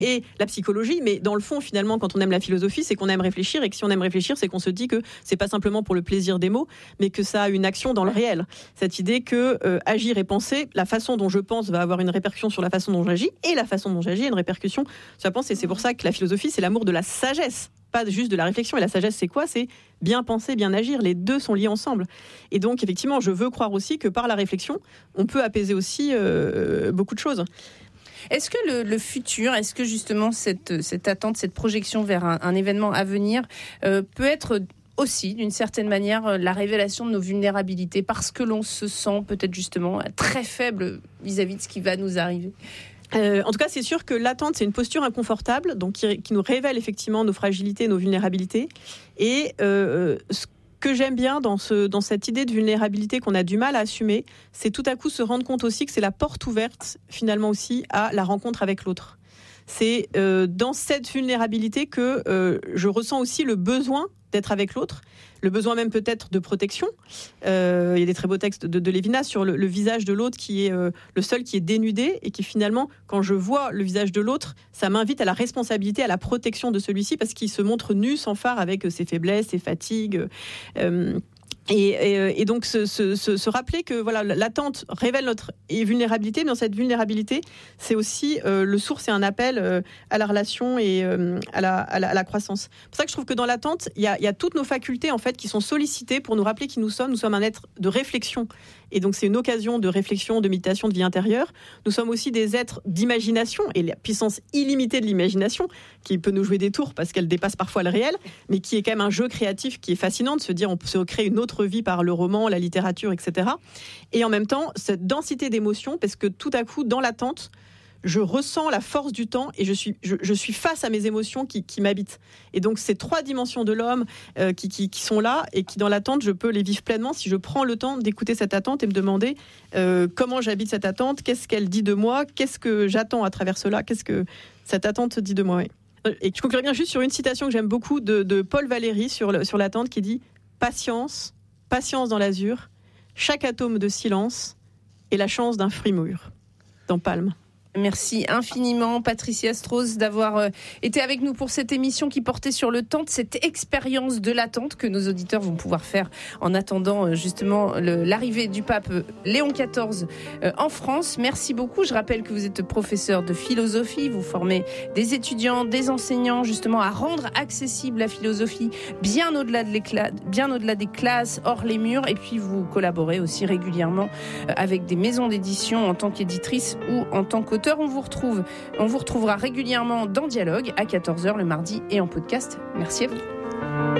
et la psychologie, mais dans le fond, finalement, quand on aime la philosophie, c'est qu'on aime réfléchir, et que si on aime réfléchir, c'est qu'on se dit que c'est pas simplement pour le plaisir des mots, mais que ça a une action dans le réel. Cette idée que agir et penser, la façon dont je pense va avoir une répercussion sur la façon dont j'agis, et la façon dont j'agis a une répercussion sur la pensée. Et c'est pour ça que la philosophie, c'est l'amour de la sagesse, pas juste de la réflexion. Et la sagesse, c'est quoi ? C'est bien penser, bien agir. Les deux sont liés ensemble. Et donc, effectivement, je veux croire aussi que par la réflexion, on peut apaiser aussi beaucoup de choses. Est-ce que le futur, est-ce que justement cette attente, cette projection vers un événement à venir peut être aussi, d'une certaine manière, la révélation de nos vulnérabilités, parce que l'on se sent peut-être justement très faible vis-à-vis de ce qui va nous arriver ? En tout cas, c'est sûr que l'attente, c'est une posture inconfortable, donc qui nous révèle effectivement nos fragilités, nos vulnérabilités. Et ce que j'aime bien dans cette idée de vulnérabilité qu'on a du mal à assumer, c'est tout à coup se rendre compte aussi que c'est la porte ouverte, finalement aussi, à la rencontre avec l'autre. C'est dans cette vulnérabilité que je ressens aussi le besoin d'être avec l'autre, le besoin même peut-être de protection. Il y a des très beaux textes de Lévinas sur le visage de l'autre qui est le seul qui est dénudé, et qui finalement, quand je vois le visage de l'autre, ça m'invite à la responsabilité, à la protection de celui-ci, parce qu'il se montre nu, sans phare, avec ses faiblesses, ses fatigues. Et donc se rappeler que voilà, l'attente révèle notre vulnérabilité, mais dans cette vulnérabilité, c'est aussi le source et un appel à la relation et à la croissance. C'est pour ça que je trouve que dans l'attente, il y a toutes nos facultés en fait qui sont sollicitées pour nous rappeler qui nous sommes. Nous sommes un être de réflexion. Et donc c'est une occasion de réflexion, de méditation, de vie intérieure. Nous sommes aussi des êtres d'imagination, et la puissance illimitée de l'imagination, qui peut nous jouer des tours parce qu'elle dépasse parfois le réel, mais qui est quand même un jeu créatif qui est fascinant, de se dire on peut se créer une autre vie par le roman, la littérature, etc. Et en même temps, cette densité d'émotions, parce que tout à coup, dans l'attente, je ressens la force du temps, et je suis face à mes émotions qui m'habitent. Et donc, ces trois dimensions de l'homme qui sont là, et qui, dans l'attente, je peux les vivre pleinement si je prends le temps d'écouter cette attente et me demander comment j'habite cette attente, qu'est-ce qu'elle dit de moi, qu'est-ce que j'attends à travers cela, qu'est-ce que cette attente dit de moi. Oui. Et je conclurai bien juste sur une citation que j'aime beaucoup de Paul Valéry sur l'attente, qui dit « Patience, patience dans l'azur, chaque atome de silence est la chance d'un fruit mûr » dans Palme. Merci infiniment Patricia Strauss d'avoir été avec nous pour cette émission qui portait sur le temps, de cette expérience de l'attente que nos auditeurs vont pouvoir faire en attendant justement l'arrivée du pape Léon XIV en France. Merci beaucoup. Je rappelle que vous êtes professeur de philosophie, vous formez des étudiants, des enseignants justement à rendre accessible la philosophie bien au-delà des classes, hors les murs, et puis vous collaborez aussi régulièrement avec des maisons d'édition en tant qu'éditrice ou en tant qu'auteur. On vous retrouvera régulièrement dans Dialogue à 14h le mardi et en podcast. Merci à vous.